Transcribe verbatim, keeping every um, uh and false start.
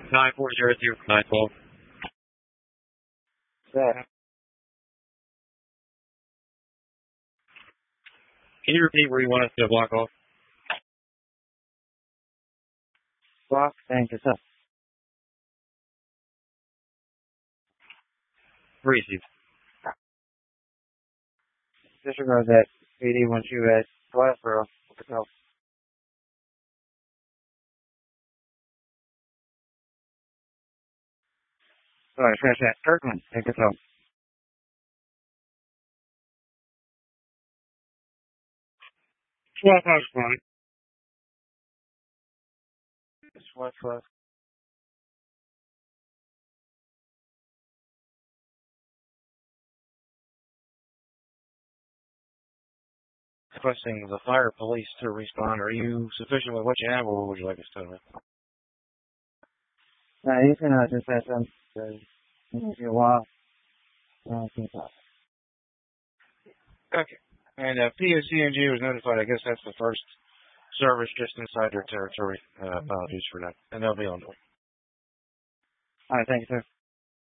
nine four zero zero nine twelve. Yeah. Can you repeat where you want us to block off? Block and cassette. Received. Disregard that. P D wants you at Glassboro. No. Sorry, scratch that. Kirkland, take us home. twelve five twenty. What was? Requesting the fire police to respond. Are you sufficient with what you have, or would you like us to? No, you can uh, just have some. It'll be a while. Uh, keep up. Okay. And uh, P O C N G was notified. I guess that's the first service just inside their territory. Uh, apologies for that. And they'll be on the way. All right, thank you, sir.